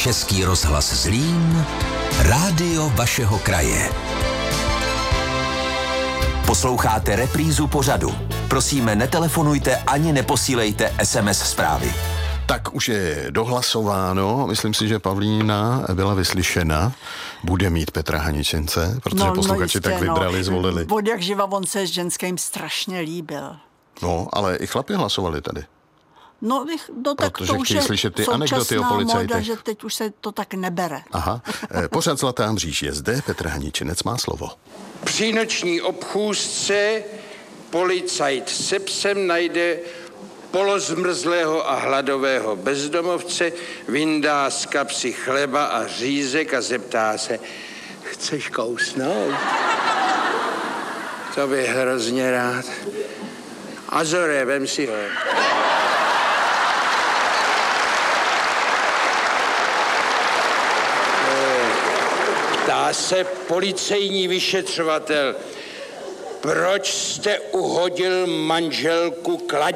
Český rozhlas Zlín, rádio vašeho kraje. Posloucháte reprízu pořadu. Prosíme, netelefonujte ani neposílejte SMS zprávy. Tak už je dohlasováno. Myslím si, že Pavlína byla vyslyšena. Bude mít Petra Haničence, protože posluchači tak vybrali, zvolili. Od jak živa on se s ženským strašně líbil. No, ale i chlapi hlasovali tady. No, tak protože to už chtějí je slyšet ty anekdoty o současná policajtech. móda, že teď už se to tak nebere. Aha, pořád Zlatá mříž je zde, Petr Haničinec má slovo. Při noční obchůzce policajt se psem najde polozmrzlého a hladového bezdomovce, vyndá z kapsy chleba a řízek a zeptá se: chceš kousnout? To bych hrozně rád. Azore, vem si ho. Ptá se policejní vyšetřovatel: proč jste uhodil manželku